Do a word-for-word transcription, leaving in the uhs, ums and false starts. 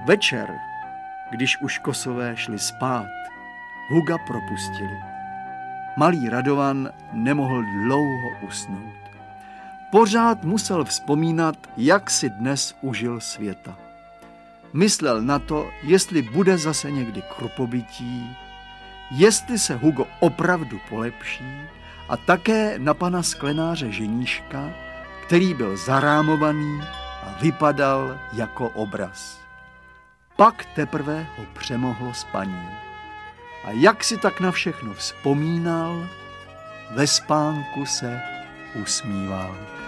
Večer, když už Kosové šli spát, Huga propustili. Malý Radovan nemohl dlouho usnout. Pořád musel vzpomínat, jak si dnes užil světa. Myslel na to, jestli bude zase někdy krupobytí, jestli se Hugo opravdu polepší, a také na pana sklenáře Ženíška, který byl zarámovaný a vypadal jako obraz. Pak teprve ho přemohlo spaní. A jak si tak na všechno vzpomínal, ve spánku se usmíval.